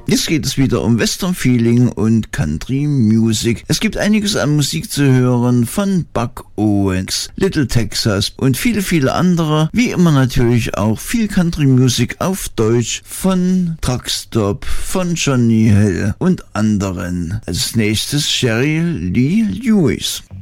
Jetzt geht es wieder um Western Feeling und Country Music. Es gibt einiges an Musik zu hören von Buck Owens, Little Texas und viele, viele andere. Wie immer natürlich auch viel Country Music auf Deutsch von Truckstop, von Johnny Hill und anderen. Als nächstes Sherry Lee Lewis.